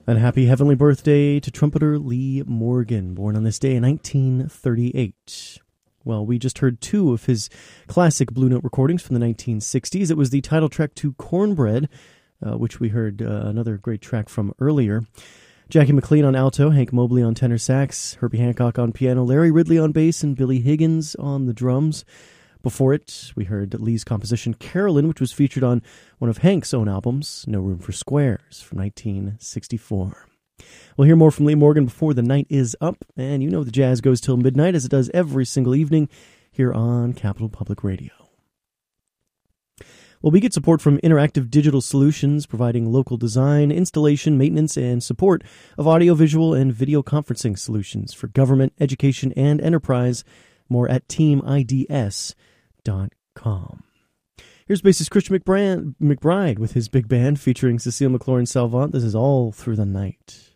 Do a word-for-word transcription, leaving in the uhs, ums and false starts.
And happy heavenly birthday to trumpeter Lee Morgan, born on this day in nineteen thirty-eight. Well, we just heard two of his classic Blue Note recordings from the nineteen sixties. It was the title track to Cornbread, uh, which we heard uh, another great track from earlier. Jackie McLean on alto, Hank Mobley on tenor sax, Herbie Hancock on piano, Larry Ridley on bass, and Billy Higgins on the drums. Before it, we heard Lee's composition Carolyn, which was featured on one of Hank's own albums, No Room for Squares, from nineteen sixty-four. We'll hear more from Lee Morgan before the night is up, and you know the jazz goes till midnight, as it does every single evening here on Capital Public Radio. Well, we get support from Interactive Digital Solutions, providing local design, installation, maintenance, and support of audiovisual and video conferencing solutions for government, education, and enterprise. More at team I D S dot com. Here's bassist Christian McBride, McBride with his big band featuring Cecile McLaurin-Salvant. This is All Through the Night.